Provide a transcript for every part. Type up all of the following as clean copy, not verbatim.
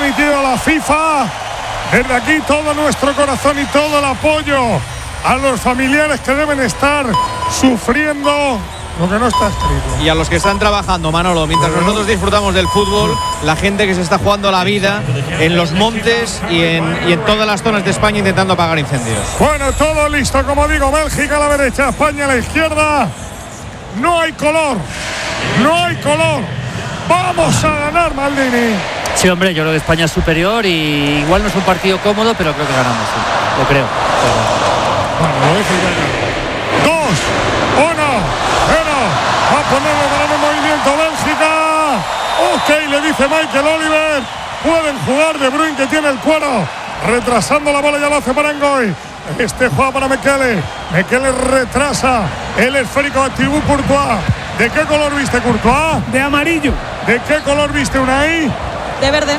permitido la FIFA. Desde aquí todo nuestro corazón y todo el apoyo a los familiares que deben estar sufriendo lo que no está escrito. Y a los que están trabajando, Manolo, mientras nosotros disfrutamos del fútbol, la gente que se está jugando la vida en los montes y en todas las zonas de España intentando apagar incendios. Bueno, todo listo, como digo, Bélgica a la derecha, España a la izquierda. No hay color, no hay color. Vamos a ganar, Maldini. Sí, hombre, yo creo que España es superior y igual no es un partido cómodo, pero creo que ganamos, sí. Lo creo. Bueno, lo dice ya. 2, 1, 0. Va a poner el balón en movimiento Bélgica. Ok, le dice Michael Oliver. Pueden jugar De Bruyne, que tiene el cuero. Retrasando la bola, ya lo hace para Ngoy. Este juega para Mekele. Mekele retrasa el esférico a Thibaut Courtois. ¿De qué color viste, Courtois? De amarillo. ¿De qué color viste, Unai? De verde.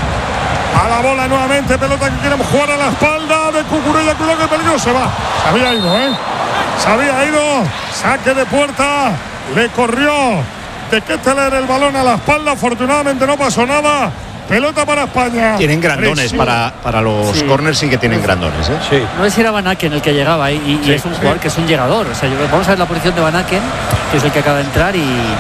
A la bola nuevamente, pelota que quieren jugar a la espalda de Cucurella, cuidado que peligro, se va. Se había ido, se había ido. Saque de puerta, le corrió de Ketteler el balón a la espalda, afortunadamente no pasó nada. Pelota para España. Tienen grandones para los corners, sí que tienen grandones, Sí. No sé si era Van Aken el que llegaba y es un jugador que es un llegador. O sea, vamos a ver la posición de Van Aken, que es el que acaba de entrar,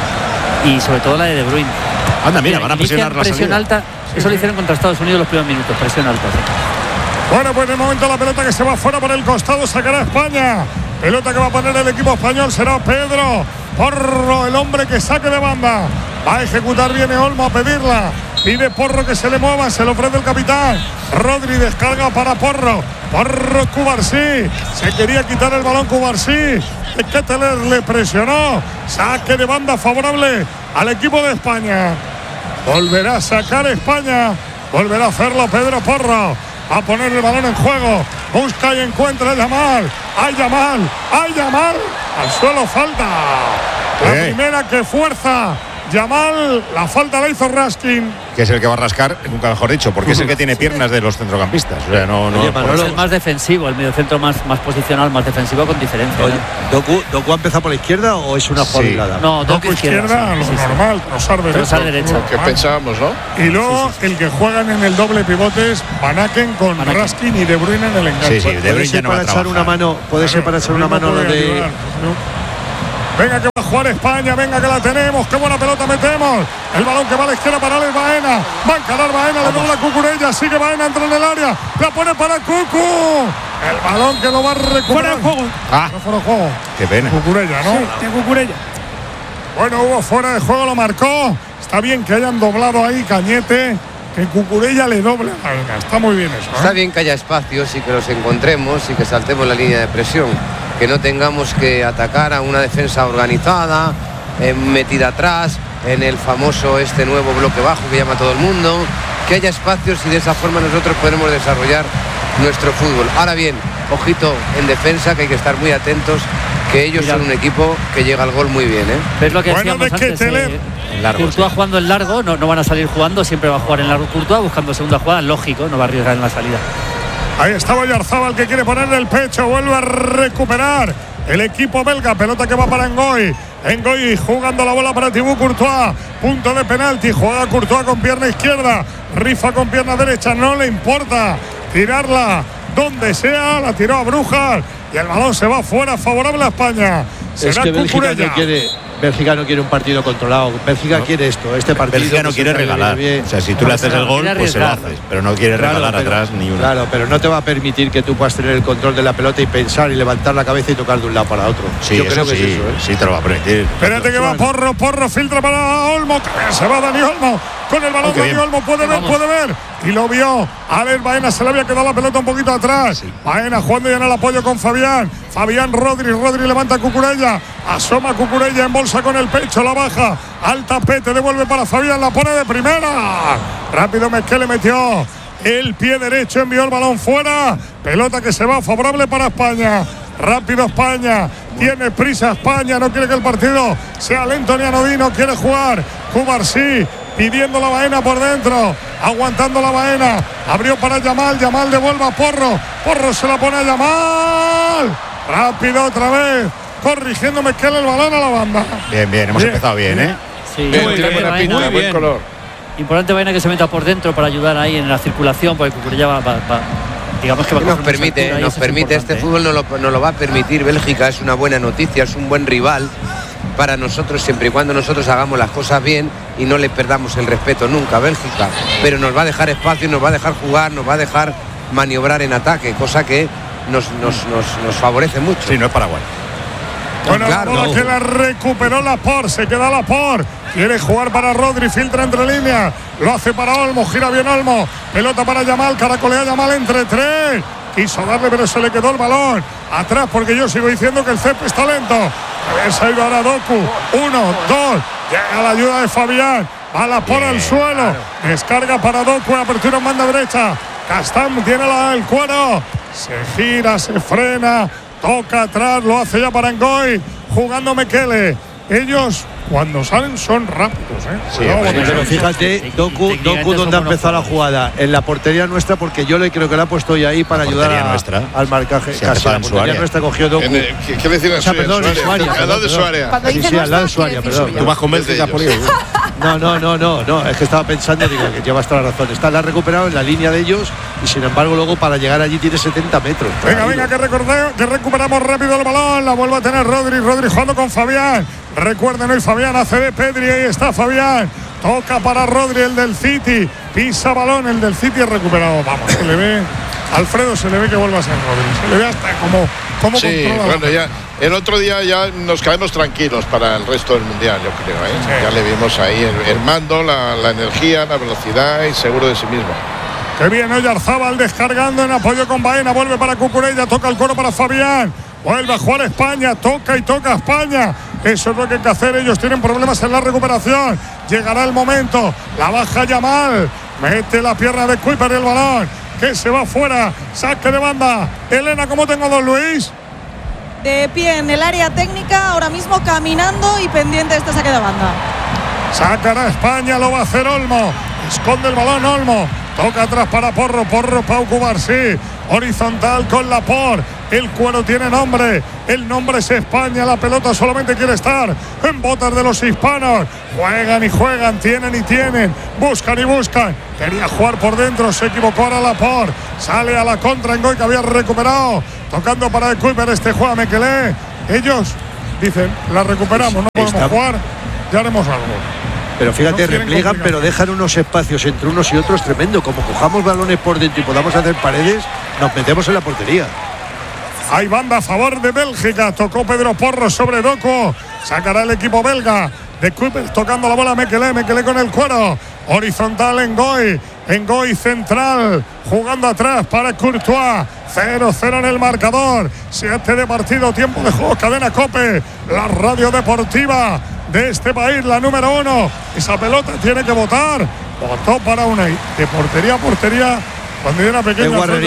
y sobre todo la de Bruyne. Anda, mira, van a presionar la presión salida. Alta. Eso lo hicieron contra Estados Unidos los primeros minutos, presión alta. Sí. Bueno, pues de momento la pelota que se va fuera por el costado sacará España. Pelota que va a poner el equipo español será Pedro Porro, el hombre que saque de banda. Va a ejecutar, viene Olmo a pedirla. Pide Porro que se le mueva, se le ofrece el capitán. Rodri descarga para Porro. Porro, Cubarsí. Se quería quitar el balón Cubarsí. Ketteler le presionó. Saque de banda favorable al equipo de España. Volverá a sacar España. Volverá a hacerlo Pedro Porro. A poner el balón en juego. Busca y encuentra a Yamal. ¡Ay, Yamal! ¡Ay, Yamal! Al suelo falta. La primera que fuerza Yamal, la falta la hizo Raskin. Que es el que va a rascar, nunca mejor dicho, porque es el que tiene piernas de los centrocampistas. O sea, es el más defensivo, el mediocentro más posicional, más defensivo con diferencia. ¿Doku ha empezado por la izquierda o es una jugada? No, Doku izquierda, lo normal, Trossard derecha. Que pensábamos, ¿no? Y luego el que juegan en el doble pivote es Van Aken con Raskin y De Bruyne en el enganche. Sí, De Bruyne ya no va a trabajar. Puede ser para echar una mano lo de... Venga que va a jugar España, venga que la tenemos, qué buena pelota metemos. El balón que va a la izquierda para Alex Baena. Va a encarar Baena, le dobla Cucurella, sigue Baena, entra en el área. La pone para Cucu. El balón que lo va a recuperar. Fuera de juego. No fuera de juego. Qué pena. Cucurella, ¿no? Sí, de Cucurella. Bueno, hubo fuera de juego, lo marcó. Está bien que hayan doblado ahí Cañete, que Cucurella le doble a Baena. Está muy bien eso. Está bien que haya espacios y que los encontremos y que saltemos la línea de presión. Que no tengamos que atacar a una defensa organizada, metida atrás, en el famoso nuevo bloque bajo que llama todo el mundo. Que haya espacios y de esa forma nosotros podremos desarrollar nuestro fútbol. Ahora bien, ojito en defensa, que hay que estar muy atentos, que ellos son un equipo que llega al gol muy bien. ¿Ves lo que decíamos antes? Courtois jugando en largo, no van a salir jugando, siempre va a jugar en largo Courtois, buscando segunda jugada, lógico, no va a arriesgar en la salida. Ahí estaba Oyarzabal que quiere ponerle el pecho, vuelve a recuperar el equipo belga, pelota que va para Ngoy. Ngoy jugando la bola para Thibaut Courtois, punto de penalti, juega Courtois con pierna izquierda, rifa con pierna derecha, no le importa tirarla donde sea, la tiró a Brujas y el balón se va fuera, favorable a España. Es que Bélgica no quiere un partido controlado. Bélgica quiere esto, este partido. Bélgica no quiere regalar. O sea, si tú le haces el gol, pues se lo haces. Pero no quiere regalar atrás ni una. Claro, pero no te va a permitir que tú puedas tener el control de la pelota y pensar y levantar la cabeza y tocar de un lado para otro. Sí, yo creo que sí, es eso, sí te lo va a permitir. Espérate que va Porro filtra para Olmo. Se va Dani Olmo. Con el balón Dani Olmo puede ver. Y lo vio. Alex Baena, se le había quedado la pelota un poquito atrás. Sí. Baena jugando ya en el apoyo con Fabián. Rodri levanta a Cucurella. Asoma Cucurella en bolsa con el pecho, la baja al tapete, devuelve para Fabián, la pone de primera. Rápido Mezquele metió el pie derecho, envió el balón fuera. Pelota que se va favorable para España. Rápido España, tiene prisa España, no quiere que el partido sea lento ni anodino, quiere jugar. Cubarsí pidiendo la Baena por dentro, aguantando la Baena, abrió para Yamal devuelve a Porro se la pone a Yamal. Rápido otra vez, corrigiendo Mezquele el balón a la banda. Bien, hemos empezado bien, Sí, muy bien. Buen color. Importante Baena que se meta por dentro para ayudar ahí en la circulación, porque Cucurella digamos que va a nos permite este fútbol, nos lo va a permitir Bélgica. Es una buena noticia, es un buen rival para nosotros, siempre y cuando nosotros hagamos las cosas bien y no le perdamos el respeto nunca a Bélgica, pero nos va a dejar espacio, nos va a dejar jugar, nos va a dejar maniobrar en ataque, cosa que nos favorece mucho. Sí, no es Paraguay. Bueno, claro, la bola que la recuperó Laporte, se queda Laporte, quiere jugar para Rodri, filtra entre líneas, lo hace para Olmo, gira bien Olmo, pelota para Yamal, caracolea Yamal entre tres, quiso darle pero se le quedó el balón atrás, porque yo sigo diciendo que el césped está lento. Se ha ido ahora Doku, 1, 2, llega la ayuda de Fabián, va Laporte al suelo, descarga para Doku, apertura en banda derecha, Castán tiene el cuero, se gira, se frena, toca atrás, lo hace ya para Ngoy, jugando Mekele. Ellos cuando salen son rápidos, Sí, pero fíjate, Doku donde ha empezado la jugada, en la portería nuestra, porque yo creo que la ha puesto hoy ahí para ayudar al marcaje. Casi la portería nuestra cogió Doku. ¿Qué decir en su área? Al lado de su área. Sí, al lado de su área, perdón. Tú vas con Bélgica por ello. No, es que estaba pensando, digo, que llevas toda la razón. La ha recuperado en la línea de ellos y sin embargo luego para llegar allí tiene 70 metros. Venga, que recuperamos rápido el balón, la vuelve a tener Rodri jugando con Fabián. Recuerden, hoy Fabián hace de Pedri, ahí está Fabián. Toca para Rodri, el del City. Pisa balón, el del City es recuperado. Vamos, se le ve, Alfredo, se le ve que vuelve a ser Rodri. Se le ve hasta como sí, bueno, ya el otro día ya nos caemos tranquilos para el resto del mundial, yo creo. Sí. Ya le vimos ahí el mando, la energía, la velocidad y seguro de sí mismo. Qué bien, Oyarzábal descargando en apoyo con Baena, vuelve para Cucurella, toca el coro para Fabián. Vuelve a jugar España, toca España. Eso es lo que hay que hacer. Ellos tienen problemas en la recuperación. Llegará el momento. La baja Yamal. Mete la pierna de Kuiper el balón. Que se va fuera. Saque de banda. Elena, ¿cómo tengo a don Luis? De pie en el área técnica. Ahora mismo caminando y pendiente de este saque de banda. Sacará España. Lo va a hacer Olmo. Esconde el balón Olmo. Toca atrás para Porro. Pau Cubarsí. Horizontal con Laporte. El cuero tiene nombre. El nombre es España. La pelota solamente quiere estar en botas de los hispanos. Juegan y juegan. Tienen y tienen. Buscan y buscan. Quería jugar por dentro. Se equivocó ahora Laporte. Sale a la contra en Ngoy, que había recuperado. Tocando para el Kuiper. Juega Mekele. Ellos dicen, la recuperamos. No podemos jugar. Ya haremos algo. Pero fíjate, repliegan, pero dejan unos espacios entre unos y otros tremendo. Como cojamos balones por dentro y podamos hacer paredes, nos metemos en la portería. Hay banda a favor de Bélgica. Tocó Pedro Porro sobre Doku. Sacará el equipo belga. De Kuiper tocando la bola Mekele con el cuero. Horizontal en Ngoy central. Jugando atrás para Courtois. 0-0 en el marcador. 7 de partido, tiempo de juego. Cadena COPE, la radio deportiva de este país, la número 1. Esa pelota tiene que votar. Votó para una de portería a portería. Cuando era pequeña,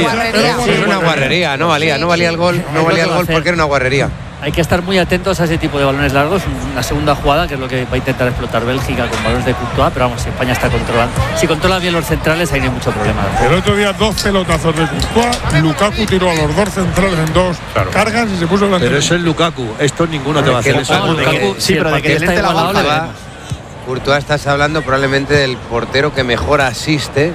era una guarrería, no valía el gol, porque era una guarrería. Hay que estar muy atentos a ese tipo de balones largos. Una segunda jugada, que es lo que va a intentar explotar Bélgica con balones de Courtois, pero vamos, si España está controlando. Si controla bien los centrales, ahí no hay mucho problema. El otro día 2 pelotazos de Courtois, Lukaku tiró a los 2 centrales en 2 cargas y se puso delante. Pero es el Lukaku, esto ninguno te va a hacer eso. Lukaku, sí, pero de que está igualado. Courtois, estás hablando probablemente del portero que mejor asiste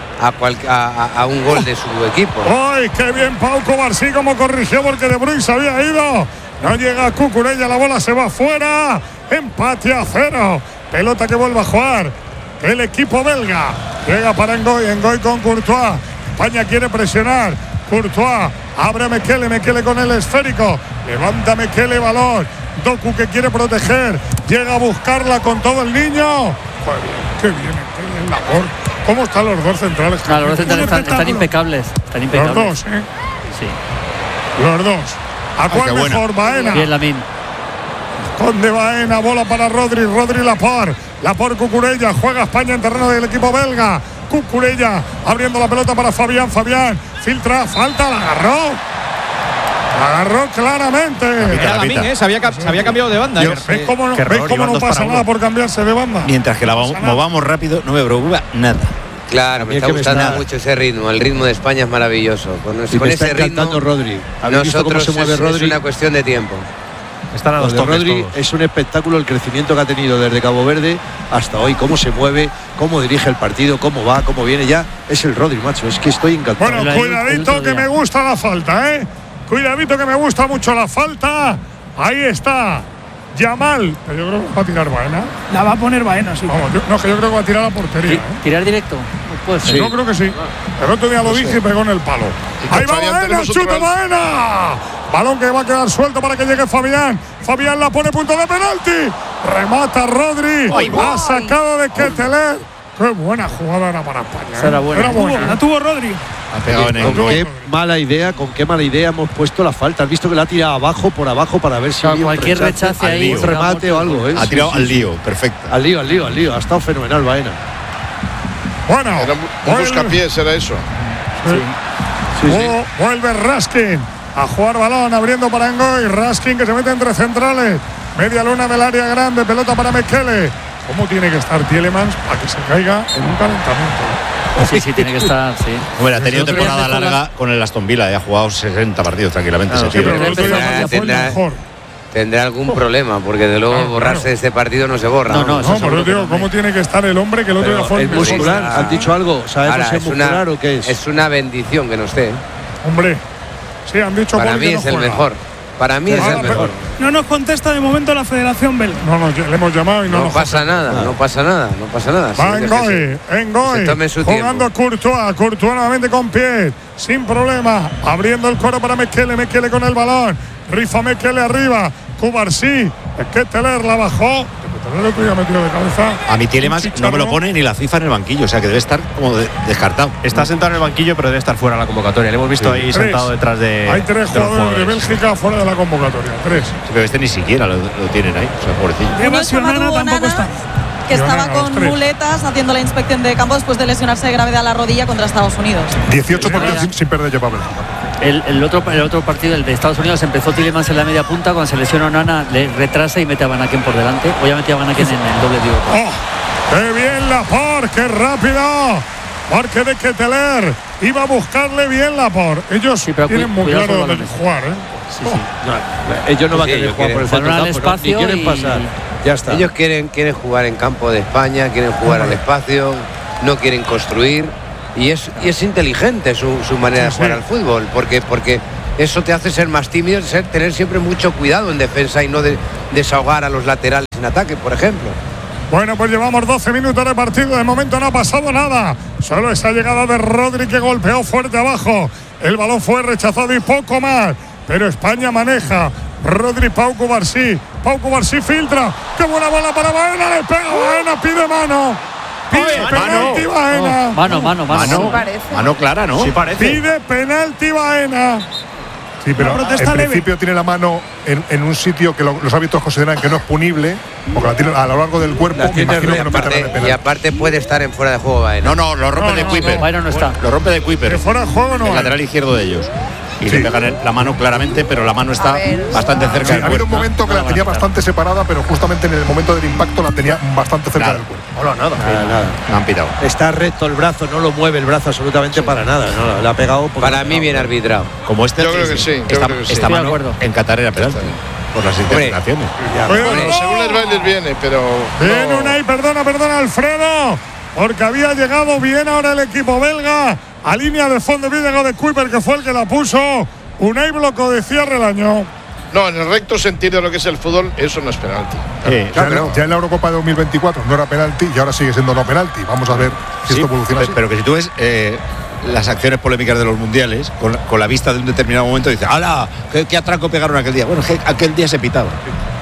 a un gol de su equipo. ¡Ay, qué bien Pau Cubarsí como corrigió, porque De Bruyne se había ido! No llega Cucurella, la bola se va fuera. Empate a 0. Pelota que vuelve a jugar el equipo belga. Llega para Ngoy con Courtois. España quiere presionar. Courtois abre a Mekele con el esférico. Levanta Mekele, balón. Doku que quiere proteger. Llega a buscarla con todo el niño. Joder, qué bien el labor. ¿Cómo están los 2 centrales? Los 2 centrales están impecables. Los 2, Sí. Los 2. ¿A cuál mejor? Baena. Bien, Lamine. Conde Baena, bola para Rodri Laporte. Laporte Cucurella, juega España en terreno del equipo belga. Cucurella abriendo la pelota para Fabián. Filtra, falta, la agarró claramente. Era Lamine, se había cambiado de banda. ¿Ves cómo no pasa nada por cambiarse de banda? Mientras que la movamos rápido, no me preocupa nada. Claro, me está gustando mucho ese ritmo. El ritmo de España es maravilloso. Con ese ritmo, Rodri. Nosotros se mueve Rodri? Es una cuestión de tiempo. Están a los toques Rodri todos. Es un espectáculo el crecimiento que ha tenido desde Cabo Verde hasta hoy, cómo se mueve, cómo dirige el partido, cómo va, cómo viene. Ya es el Rodri, macho, es que estoy encantado. Bueno, cuidadito que me gusta la falta, cuidadito que me gusta mucho la falta. Ahí está Yamal, pero yo creo que va a tirar Baena. La va a poner Baena, sí. Vamos, no, que yo creo que va a tirar a la portería. ¿Tirar directo? Puede ser. Sí. Yo creo que sí. El otro día lo dije y pegó en el palo. Ahí va Baena, chuta Baena. Balón que va a quedar suelto para que llegue Fabián. Fabián la pone punto de penalti. Remata Rodri. Ha sacado de Ketteler. Qué buena jugada era para España. Era buena. La tuvo Rodri. Ha pegado en el con qué mala idea hemos puesto la falta. Has visto que la ha tirado abajo por abajo para ver si había cualquier rechace ahí, un remate o algo. Ha tirado al lío, perfecto. Al lío. Ha estado fenomenal Baena. Bueno, era un buscapiés, era eso. Vuelve Raskin a jugar balón, abriendo para Ngoy. Raskin que se mete entre centrales. Media luna del área grande, pelota para Mekele. ¿Cómo tiene que estar Tielemans para que se caiga en un calentamiento? Sí, tiene que estar, sí. Bueno, ha tenido temporada larga con el Aston Villa, ha jugado 60 partidos tranquilamente. Tendrá algún problema, porque de luego borrarse de este partido no se borra. No, pero digo, ¿cómo tiene que estar el hombre que el otro día fue el muscular? ¿Han dicho algo? ¿Sabemos si es muscular o qué es? Es una bendición que no esté. Hombre, sí, han dicho para mí es el mejor. Para mí es el mejor. No nos contesta de momento la Federación Belga. No, le hemos llamado y no pasa nada. No pasa nada. Va Ngoy, jugando Courtois nuevamente con pie, sin problema, abriendo el coro para Mekele con el balón, rifa Mekele arriba, Cubarsí, Ketteler la bajó. Metido de cabeza. A mi Tielemans no me lo pone ni la FIFA en el banquillo, o sea que debe estar como descartado. Está sentado en el banquillo, pero debe estar fuera de la convocatoria. Le hemos visto ahí sentado detrás de. Hay 3 jugadores de Bélgica fuera de la convocatoria. 3. Sí, pero este ni siquiera lo tienen ahí, o sea, pobrecillo. Nana tampoco está. Que estaba con muletas haciendo la inspección de campo después de lesionarse de gravedad la rodilla contra Estados Unidos. 18 partidos sin perder lleva Bélgica. El otro partido, el de Estados Unidos, empezó Tielemans en la media punta. Cuando se lesionó Nana, le retrasa y mete a Van Aken por delante. Hoy ha metido a Van Aken en el doble digo. ¡Qué bien Laporte! ¡Qué rápido! Porque de Ketteler iba a buscarle bien Laporte. Ellos tienen muy claro dónde jugar, ellos no van a querer jugar por el centro del campo, ni quieren pasar. Ya está. Ellos quieren jugar en campo de España, quieren jugar al espacio, no quieren construir. Y es inteligente su manera de jugar al fútbol, porque eso te hace ser más tímido, tener siempre mucho cuidado en defensa y no desahogar a los laterales en ataque, por ejemplo. Bueno, pues llevamos 12 minutos de partido, de momento no ha pasado nada, solo esa llegada de Rodri que golpeó fuerte abajo, el balón fue rechazado y poco más, pero España maneja. Rodri, Pau Cubarsí filtra, qué buena bola para Baena, le pega Baena, pide mano. Pide penalti Baena. Mano clara, ¿no? Sí parece. Pide penalti Baena. Sí, pero en principio tiene la mano en un sitio que los árbitros consideran que no es punible, porque la tiene a lo largo del cuerpo. Y aparte puede estar en fuera de juego Baena. No, lo rompe de Kuiper. Baena no está. Lo rompe de Kuiper. Fuera de juego no. El lateral izquierdo de ellos. Y le pegan la mano claramente, pero la mano está bastante cerca del cuerpo. Había un momento que la tenía bastante separada, pero justamente en el momento del impacto la tenía bastante cerca del cuerpo. Nada. No han pitado. Está recto el brazo, no lo mueve el brazo absolutamente para nada. No, le ha pegado. Para mí bien arbitrado. Como este. Yo creo que sí. Esta mano en Qatar era penalti. Por las interpretaciones. Según les va, les viene, pero. Viene Unai, perdona, Alfredo. Porque había llegado bien ahora el equipo belga. A línea de fondo había llegado de Kuiper, que fue el que la puso. Unai bloco de cierre el año. No, en el recto sentido de lo que es el fútbol, eso no es penalti. Ya en la Eurocopa de 2024 no era penalti y ahora sigue siendo no penalti. Vamos a ver si esto evoluciona así. Pero que si tú ves las acciones polémicas de los mundiales, con la vista de un determinado momento, dices, ¡hala! ¿Qué atraco pegaron aquel día? Bueno, aquel día se pitaba.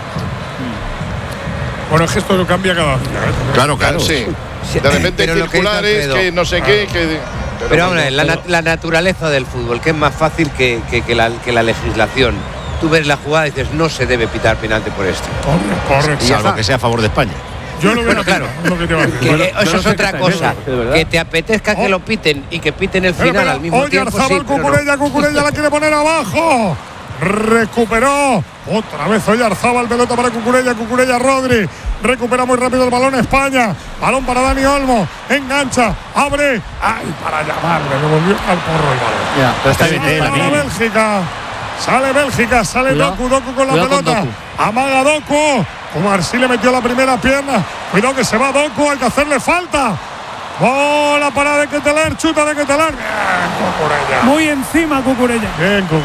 Bueno, el gesto lo cambia cada día. Claro. Sí. De repente circulares, que no sé qué. Pero hombre, la naturaleza del fútbol, que es más fácil que la legislación. Tú ves la jugada y dices, no se debe pitar penalti por esto. Correcto. Salvo que sea a favor de España. Yo lo veo claro. Eso es otra cosa. Que te apetezca que lo piten y que piten el final al mismo tiempo. Oyarzabal, Cucurella la quiere poner abajo. Recuperó otra vez Oyarzabal, pelota para Cucurella Rodri, recupera muy rápido el balón España, balón para Dani Olmo, engancha, abre, para llamarle, le volvió al porro el balón. Pero está bien, para Bélgica. Sale Bélgica, sale Doku con la pelota. Amaga Doku. Omar sí le metió la primera pierna. Cuidado que se va Doku, hay que hacerle falta. Bola para de Ketelaere, chuta de Ketelaere. Bien, Cucurella. Muy encima Cucurella. Bien,